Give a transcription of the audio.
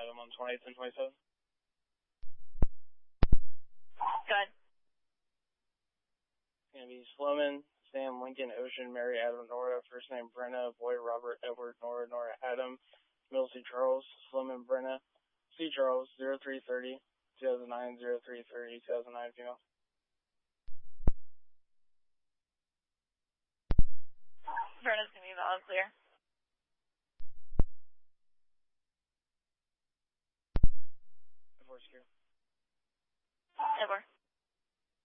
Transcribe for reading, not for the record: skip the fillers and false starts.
Adam on 28th and 27th. Go ahead. It's going to be Sloman, Sam, Lincoln, Ocean, Mary, Adam, Nora, first name Brenna, boy Robert, Edward, Nora, Nora, Adam, Middle C. Charles, Sloman, Brenna, C. Charles, 0330, 2009, 0330, 2009 female. Brenna's going to be valid clear. Before secure. Edward.